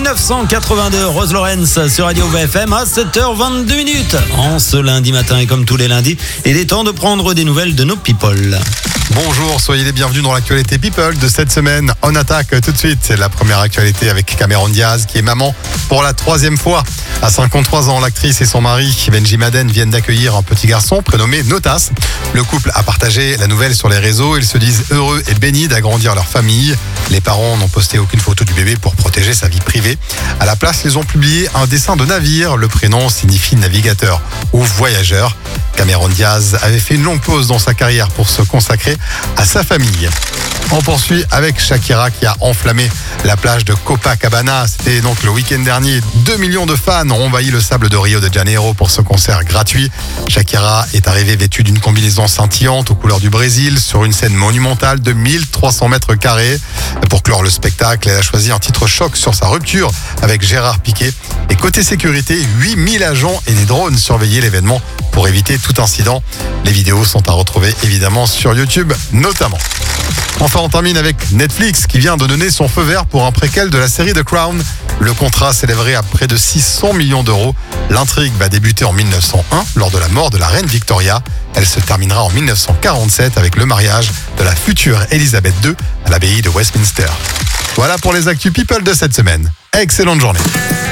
1982, Rose Lawrence sur Radio VFM à 7h22. En ce lundi matin et comme tous les lundis, il est temps de prendre des nouvelles de nos people. Bonjour, soyez les bienvenus dans l'actualité People de cette semaine. On attaque tout de suite. C'est la première actualité avec Cameron Diaz qui est maman pour la 3e fois. À 53 ans, l'actrice et son mari Benji Madden viennent d'accueillir un petit garçon prénommé Notas. Le couple a partagé la nouvelle sur les réseaux. Ils se disent heureux et bénis d'agrandir leur famille. Les parents n'ont posté aucune photo du bébé pour protéger sa vie privée. À la place, ils ont publié un dessin de navire. Le prénom signifie navigateur ou voyageur. Cameron Diaz avait fait une longue pause dans sa carrière pour se consacrer à sa famille. On poursuit avec Shakira qui a enflammé la plage de Copacabana. C'était donc le week-end dernier. 2 millions de fans ont envahi le sable de Rio de Janeiro pour ce concert gratuit. Shakira est arrivée vêtue d'une combinaison scintillante aux couleurs du Brésil sur une scène monumentale de 1300 mètres carrés. Pour clore le spectacle, elle a choisi un titre choc sur sa rupture avec Gérard Piqué. Et côté sécurité, 8000 agents et des drones surveillaient l'événement pour éviter tout incident. Les vidéos sont à retrouver évidemment sur YouTube notamment. Enfin, on termine avec Netflix qui vient de donner son feu vert pour un préquel de la série The Crown. Le contrat s'élèverait à près de 600 millions d'euros. L'intrigue va débuter en 1901 lors de la mort de la reine Victoria. Elle se terminera en 1947 avec le mariage de la future Elisabeth II à l'abbaye de Westminster. Voilà pour les actus People de cette semaine. Excellente journée.